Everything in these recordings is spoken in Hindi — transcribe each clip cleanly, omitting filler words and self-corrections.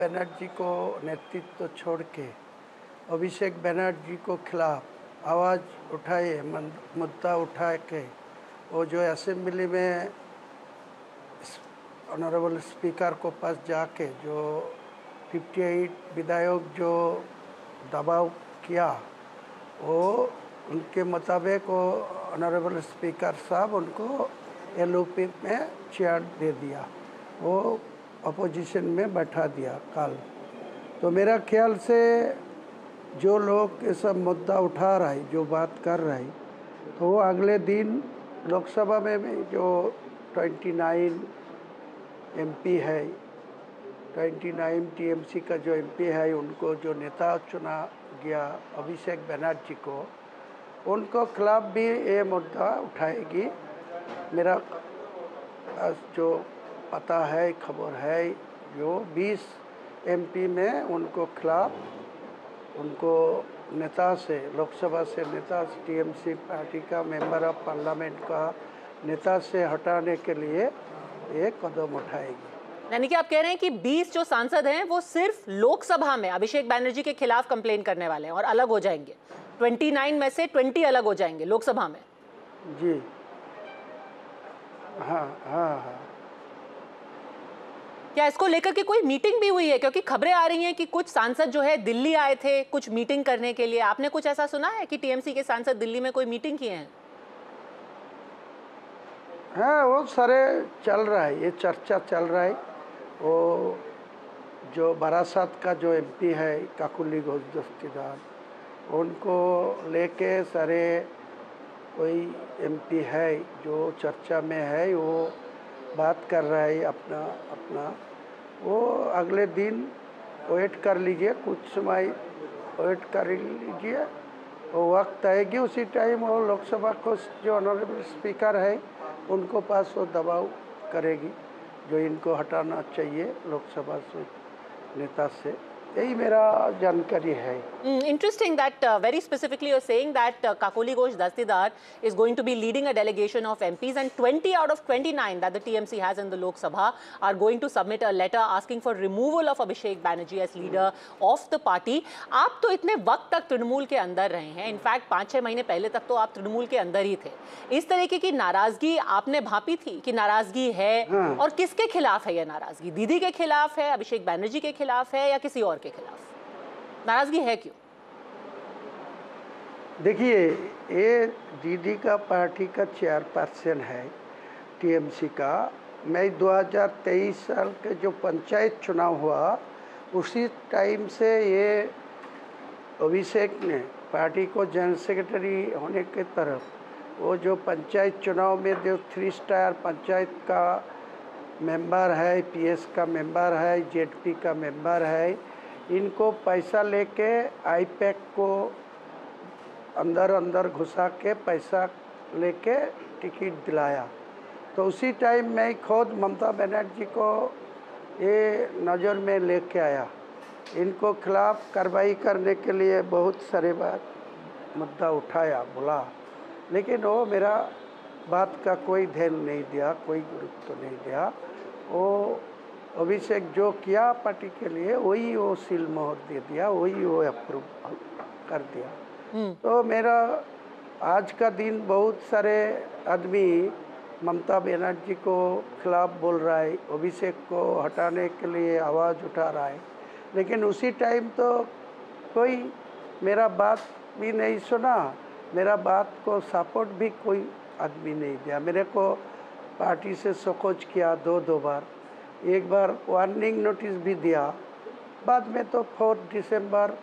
बनर्जी को नेतृत्व छोड़ के अभिषेक बनर्जी को खिलाफ आवाज़ उठाए, मुद्दा उठा के वो जो असेंबली में ऑनरेबल स्पीकर को पास जाके जो 58 विधायक जो दबाव किया, वो उनके मुताबिक वो ऑनरेबल स्पीकर साहब उनको एलओपी में चेयर दे दिया, वो अपोजिशन में बैठा दिया कल। तो मेरा ख्याल से जो लोग ये सब मुद्दा उठा रहा है, जो बात कर रहा है, तो वो अगले दिन लोकसभा में भी जो 29 एमपी है, 29 टीएमसी का जो एमपी है, उनको जो नेता चुना गया अभिषेक बनर्जी को, उनको खिलाफ भी ये मुद्दा उठाएगी। मेरा जो पता है, खबर है, जो 20 एमपी में उनको खिलाफ उनको नेता से, लोकसभा से नेता, टीएमसी पार्टी का मेंबर ऑफ पार्लियामेंट का नेता से हटाने के लिए एक कदम उठाएगी। यानी कि आप कह रहे हैं कि 20 जो सांसद हैं वो सिर्फ लोकसभा में अभिषेक बनर्जी के खिलाफ कंप्लेन करने वाले हैं और अलग हो जाएंगे। 29 में से 20 अलग हो जाएंगे लोकसभा में। जी हाँ। क्या इसको लेकर के कोई मीटिंग भी हुई है? क्योंकि खबरें आ रही हैं कि कुछ सांसद जो है दिल्ली आए थे कुछ मीटिंग करने के लिए। आपने कुछ ऐसा सुना है कि टीएमसी के सांसद दिल्ली में कोई मीटिंग किए हैं? हाँ, वो सारे चल रहा है, ये चर्चा चल रहा है। वो जो बारासात का जो एमपी है काकुली घोष दस्तीदार, उनको लेके सारे कोई एमपी है जो चर्चा में है, वो बात कर रहा है अपना। वो अगले दिन वेट कर लीजिए, कुछ समय वेट कर लीजिए, वो वक्त आएगी, उसी टाइम वो लोकसभा को जो ऑनरेबल स्पीकर है उनको पास वो दबाव करेगी जो इनको हटाना चाहिए लोकसभा से, नेता से। यही मेरा जानकारी है। Interesting that very specifically you're saying that Kakoli Ghosh Dastidar is going to be leading a delegation of MPs and 20 out of 29 that the TMC has in the Lok Sabha are going to submit a letter asking for removal of Abhishek Banerjee as leader of the party. आप तो इतने वक्त तक तृणमूल के अंदर रहे हैं, इनफैक्ट 5-6 महीने पहले तक तो आप तृणमूल के अंदर ही थे। इस तरीके की नाराजगी आपने भांपी थी कि नाराजगी है? और किसके खिलाफ है यह नाराजगी? दीदी के खिलाफ है, अभिषेक बैनर्जी के खिलाफ है या किसी और के खिलाफ? नाराजगी है क्यों? देखिए, ये दीदी का पार्टी का चेयरपर्सन है टीएमसी का। मैं 2023 साल के जो पंचायत चुनाव हुआ, उसी टाइम से ये अभिषेक ने पार्टी को जनरल सेक्रेटरी होने के तरफ वो जो पंचायत चुनाव में जो 3 स्टार पंचायत का मेंबर है, पीएस का मेंबर है, जेडपी का मेंबर है, इनको पैसा लेके आईपैक को अंदर घुसा के पैसा लेके टिकट दिलाया। तो उसी टाइम मैं खुद ममता बनर्जी को ये नज़र में लेके आया, इनको खिलाफ कार्रवाई करने के लिए बहुत सारे बात मुद्दा उठाया, बोला, लेकिन वो मेरा बात का कोई ध्यान नहीं दिया, कोई गुरुत्व नहीं दिया। वो अभिषेक जो किया पार्टी के लिए वही वो सील मोहर दे दिया, वही वो अप्रूव कर दिया। तो मेरा आज का दिन बहुत सारे आदमी ममता बनर्जी को खिलाफ बोल रहा है, अभिषेक को हटाने के लिए आवाज़ उठा रहा है, लेकिन उसी टाइम तो कोई मेरा बात भी नहीं सुना, मेरा बात को सपोर्ट भी कोई आदमी नहीं दिया। मेरे को पार्टी से शोकॉज किया 2 बार, एक बार वार्निंग नोटिस भी दिया, बाद में तो 4 दिसंबर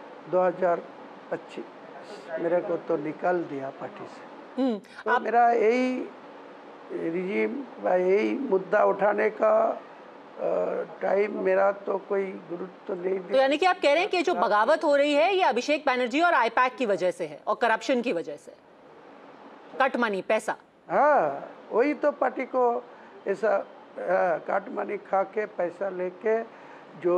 2025 मेरे को तो निकाल दिया पार्टी से। तो मेरा यही रिजीम व यही मुद्दा उठाने का टाइम मेरा तो कोई गुरुत्व नहीं दिया। तो यानी कि आप कह रहे हैं कि जो बगावत हो रही है ये अभिषेक बैनर्जी और आईपैक की वजह से है और करप्शन की वजह से, कट मनी, पैसा। हाँ, वही तो पार्टी को ऐसा काट मनी खा के पैसा लेके जो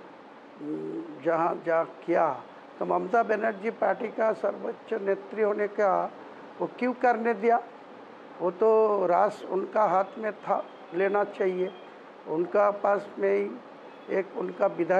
जहाँ किया, तो ममता बनर्जी पार्टी का सर्वोच्च नेत्री होने का वो क्यों करने दिया? वो तो रास उनका हाथ में था, लेना चाहिए। उनका पास में ही एक उनका विधायक